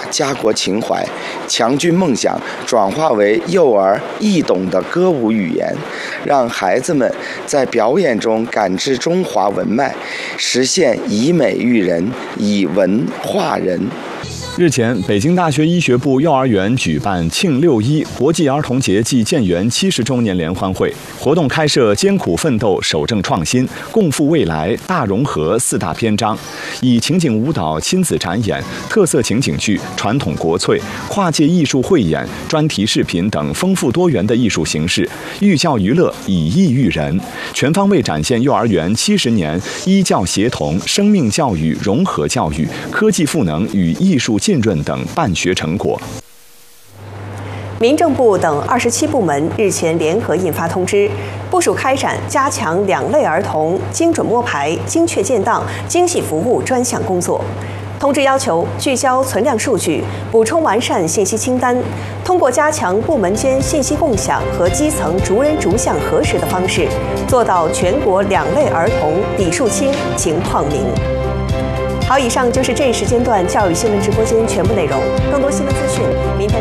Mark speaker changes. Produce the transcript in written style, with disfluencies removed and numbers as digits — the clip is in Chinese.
Speaker 1: 家国情怀，强军梦想转化为幼儿易懂的歌舞语言，让孩子们在表演中感知中华文脉，实现以美育人，以文化人。
Speaker 2: 日前，北京大学医学部幼儿园举办庆6·1国际儿童节暨建园70周年联欢会，活动开设艰苦奋斗、守正创新、共赴未来、大融合4大篇章，以情景舞蹈、亲子展演、特色情景剧、传统国粹、跨界艺术汇演、专题视频等丰富多元的艺术形式，寓教于乐，以艺育人，全方位展现幼儿园70年医教协同、生命教育融合教育、科技赋能与艺术浸润等办学成果。
Speaker 3: 民政部等27部门日前联合印发通知，部署开展加强2类儿童精准摸排、精确建档、精细服务专项工作。通知要求聚焦存量数据，补充完善信息清单，通过加强部门间信息共享和基层逐人逐项核实的方式，做到全国2类儿童笔数清、情况明。好，以上就是这一时间段教育新闻直播间全部内容。更多新闻资讯，明天。